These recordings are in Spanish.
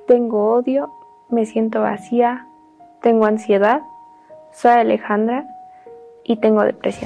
tengo odio, me siento vacía, tengo ansiedad, soy Alejandra y tengo depresión.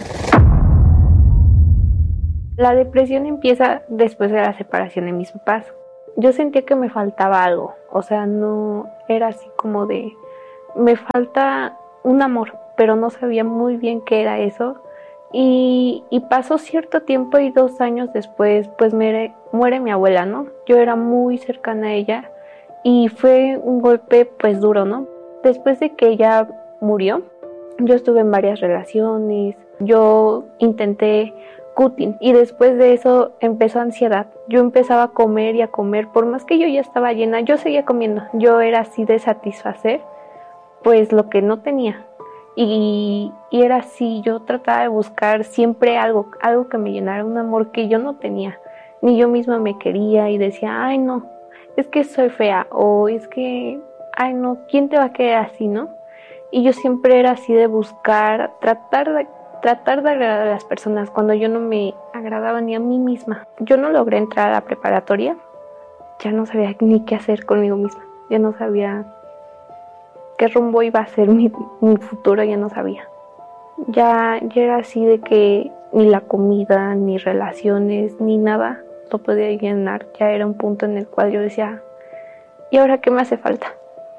La depresión empieza después de la separación de mis papás. Yo sentía que me faltaba algo, o sea, no era así como de, me falta un amor, pero no sabía muy bien qué era eso. Y pasó cierto tiempo y 2 años después, pues muere mi abuela, ¿no? Yo era muy cercana a ella y fue un golpe pues duro, ¿no? Después de que ella murió, yo estuve en varias relaciones, yo intenté cutting y después de eso empezó ansiedad. Yo empezaba a comer y a comer, por más que yo ya estaba llena, yo seguía comiendo. Yo era así de satisfacer pues lo que no tenía. Y era así, yo trataba de buscar siempre algo que me llenara, un amor que yo no tenía. Ni yo misma me quería y decía, ay no, es que soy fea, o es que, ay no, ¿quién te va a querer así, no? Y yo siempre era así de buscar, tratar de agradar a las personas cuando yo no me agradaba ni a mí misma. Yo no logré entrar a la preparatoria, ya no sabía ni qué hacer conmigo misma, ya no sabía qué rumbo iba a ser mi futuro, ya no sabía. Ya era así de que ni la comida, ni relaciones, ni nada lo podía llenar. Ya era un punto en el cual yo decía, ¿y ahora qué me hace falta?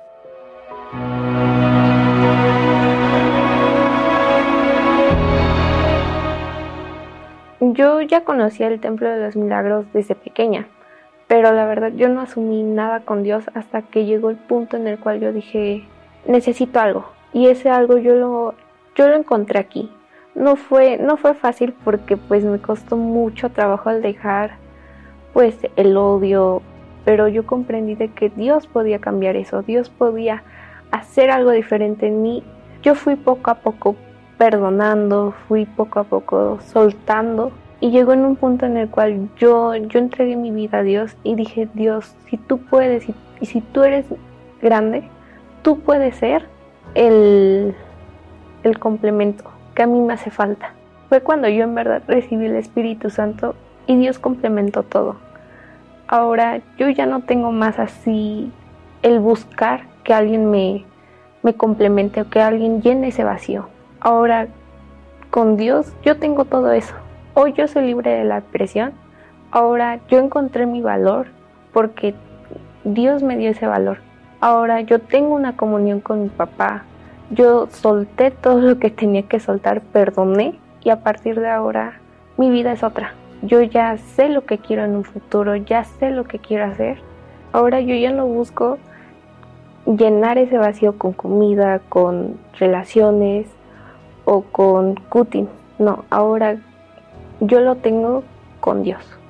Yo ya conocía el Templo de los Milagros desde pequeña, pero la verdad yo no asumí nada con Dios hasta que llegó el punto en el cual yo dije, necesito algo, y ese algo yo lo encontré aquí. No fue fácil porque pues me costó mucho trabajo al dejar pues el odio, pero yo comprendí de que Dios podía cambiar eso, Dios podía hacer algo diferente en mí. Yo fui poco a poco perdonando, fui poco a poco soltando, y llegó en un punto en el cual yo entregué mi vida a Dios y dije, Dios, si tú puedes y si tú eres grande, tú puedes ser el complemento que a mí me hace falta. Fue cuando yo en verdad recibí el Espíritu Santo y Dios complementó todo. Ahora yo ya no tengo más así el buscar que alguien me complemente o que alguien llene ese vacío. Ahora con Dios yo tengo todo eso. Hoy yo soy libre de la depresión. Ahora yo encontré mi valor porque Dios me dio ese valor. Ahora yo tengo una comunión con mi papá. Yo solté todo lo que tenía que soltar, perdoné, y a partir de ahora mi vida es otra. Yo ya sé lo que quiero en un futuro, ya sé lo que quiero hacer. Ahora yo ya no busco llenar ese vacío con comida, con relaciones o con cutting. No, ahora yo lo tengo con Dios.